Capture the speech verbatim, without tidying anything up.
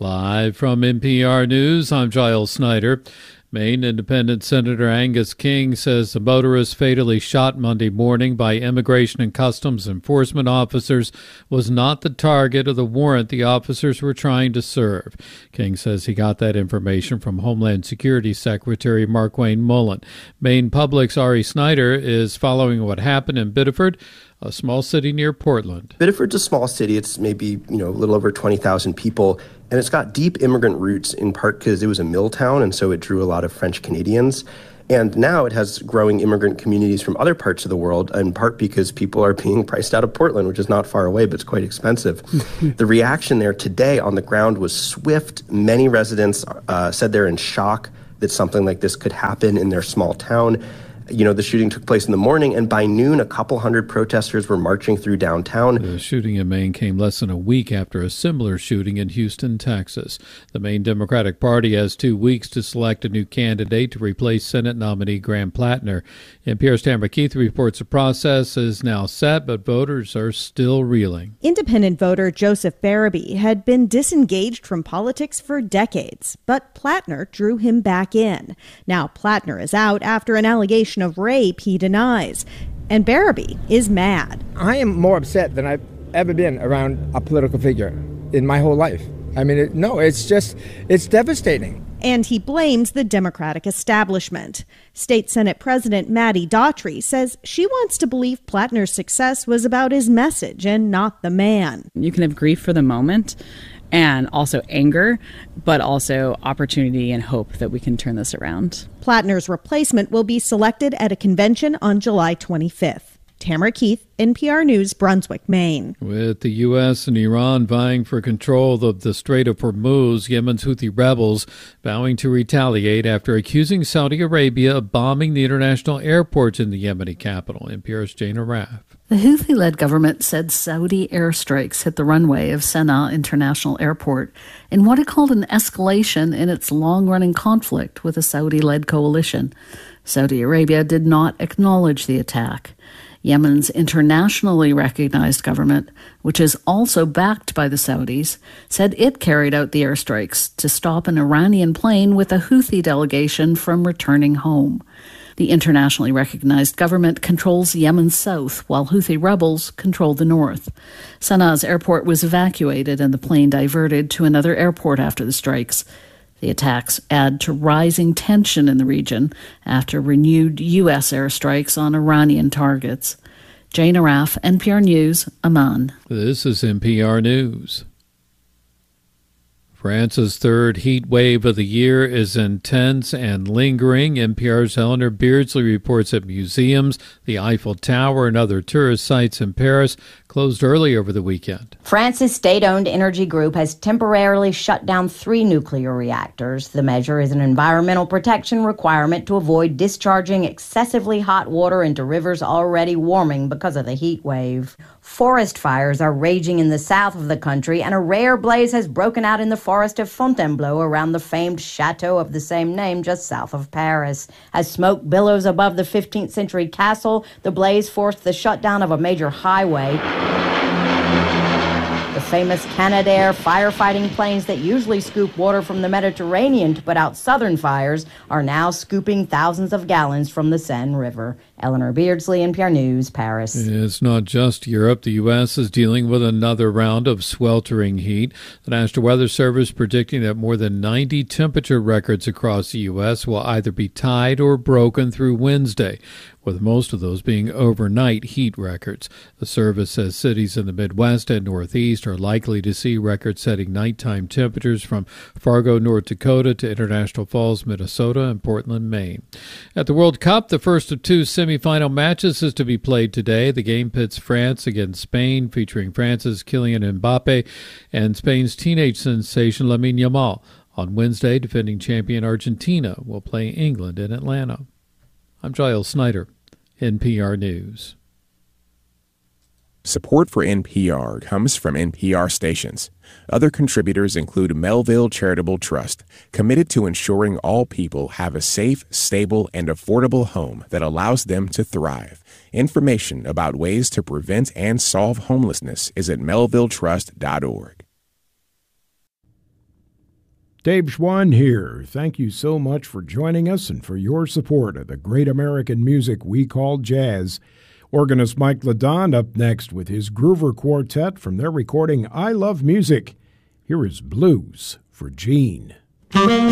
Live from N P R News, I'm Giles Snyder. Maine Independent Senator Angus King says the motorist fatally shot Monday morning by Immigration and Customs Enforcement officers was not the target of the warrant the officers were trying to serve. King says he got that information from Homeland Security Secretary Markwayne Mullin. Maine Public's Ari Snyder is following what happened in Biddeford, a small city near Portland. Biddeford's a small city. It's maybe, you know, a little over twenty thousand people. And it's got deep immigrant roots, in part because it was a mill town, and so it drew a lot of French Canadians. And now it has growing immigrant communities from other parts of the world, in part because people are being priced out of Portland, which is not far away, but it's quite expensive. The reaction there today on the ground was swift. Many residents uh, said they're in shock that something like this could happen in their small town. You know, the shooting took place in the morning, and by noon, a couple hundred protesters were marching through downtown. The shooting in Maine came less than a week after a similar shooting in Houston, Texas. The Maine Democratic Party has two weeks to select a new candidate to replace Senate nominee Graham Plattner. N P R's Tamara Keith reports the process is now set, but voters are still reeling. Independent voter Joseph Barabee had been disengaged from politics for decades, but Plattner drew him back in. Now Plattner is out after an allegation of rape he denies, and Barabee is mad. I am more upset than I've ever been around a political figure in my whole life. I mean, it, no, it's just, it's devastating. And he blames the Democratic establishment. State Senate President Maddie Daughtry says she wants to believe Plattner's success was about his message and not the man. You can have grief for the moment and also anger, but also opportunity and hope that we can turn this around. Plattner's replacement will be selected at a convention on July twenty-fifth. Tamara Keith, N P R News, Brunswick, Maine. With the U S and Iran vying for control of the Strait of Hormuz, Yemen's Houthi rebels vowing to retaliate after accusing Saudi Arabia of bombing the international airports in the Yemeni capital. N P R's Jane Araf. The Houthi-led government said Saudi airstrikes hit the runway of Sana'a International Airport in what it called an escalation in its long-running conflict with a Saudi-led coalition. Saudi Arabia did not acknowledge the attack. Yemen's internationally recognized government, which is also backed by the Saudis, said it carried out the airstrikes to stop an Iranian plane with a Houthi delegation from returning home. The internationally recognized government controls Yemen's south, while Houthi rebels control the north. Sana'a's airport was evacuated and the plane diverted to another airport after the strikes. The attacks add to rising tension in the region after renewed U S airstrikes on Iranian targets. Jane Araf, N P R News, Amman. This is N P R News. France's third heat wave of the year is intense and lingering. N P R's Eleanor Beardsley reports that museums, the Eiffel Tower, and other tourist sites in Paris closed early over the weekend. France's state-owned energy group has temporarily shut down three nuclear reactors. The measure is an environmental protection requirement to avoid discharging excessively hot water into rivers already warming because of the heat wave. Forest fires are raging in the south of the country, and a rare blaze has broken out in the forest of Fontainebleau around the famed chateau of the same name just south of Paris. As smoke billows above the fifteenth century castle, the blaze forced the shutdown of a major highway. The famous Canadair firefighting planes that usually scoop water from the Mediterranean to put out southern fires are now scooping thousands of gallons from the Seine River. Eleanor Beardsley, N P R News, Paris. It's not just Europe. The U S is dealing with another round of sweltering heat. The National Weather Service predicting that more than ninety temperature records across the U S will either be tied or broken through Wednesday, with most of those being overnight heat records. The service says cities in the Midwest and Northeast are likely to see record-setting nighttime temperatures from Fargo, North Dakota to International Falls, Minnesota, and Portland, Maine. At the World Cup, the first of two semifinal matches is to be played today. The game pits France against Spain, featuring France's Kylian Mbappe and Spain's teenage sensation Lamine Yamal. On Wednesday, defending champion Argentina will play England in Atlanta. I'm Giles Snyder, N P R News. Support for N P R comes from N P R stations. Other contributors include Melville Charitable Trust, committed to ensuring all people have a safe, stable, and affordable home that allows them to thrive. Information about ways to prevent and solve homelessness is at melville trust dot org. Dave Schwann here. Thank you so much for joining us and for your support of the great American music we call jazz. Organist Mike LeDon up next with his Groover Quartet from their recording I Love Music. Here is Blues for Gene.